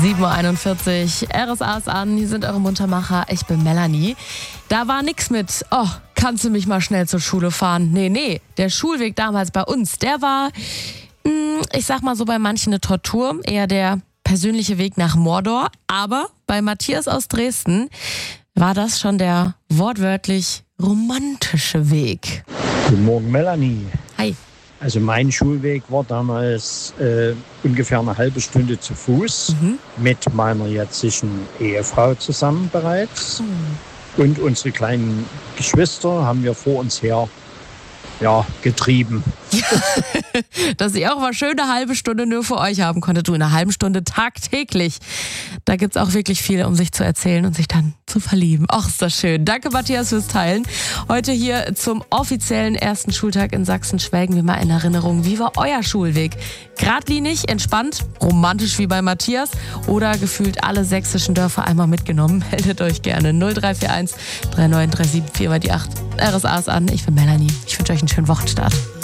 7.41 Uhr, RSA ist an, hier sind eure Muntermacher, ich bin Melanie. Da war nix mit, kannst du mich mal schnell zur Schule fahren? Nee, der Schulweg damals bei uns, der war, ich sag mal so bei manchen eine Tortur, eher der persönliche Weg nach Mordor. Aber bei Matthias aus Dresden war das schon der wortwörtlich romantische Weg. Guten Morgen, Melanie. Hi. Also mein Schulweg war damals ungefähr eine halbe Stunde zu Fuß mit meiner jetzigen Ehefrau zusammen bereits. Und unsere kleinen Geschwister haben wir vor uns her getrieben. Dass ihr auch mal schön eine halbe Stunde nur für euch haben konntet. Du, in einer halben Stunde tagtäglich. Da gibt's auch wirklich viel, um sich zu erzählen und sich dann zu verlieben. Ach, ist das schön. Danke, Matthias, fürs Teilen. Heute hier zum offiziellen ersten Schultag in Sachsen schwelgen wir mal in Erinnerung. Wie war euer Schulweg? Geradlinig, entspannt, romantisch wie bei Matthias oder gefühlt alle sächsischen Dörfer einmal mitgenommen? Meldet euch gerne. 0341 3937 4 mal die 8. RSA ist an. Ich bin Melanie. Ich wünsche euch einen schönen Wochenstart.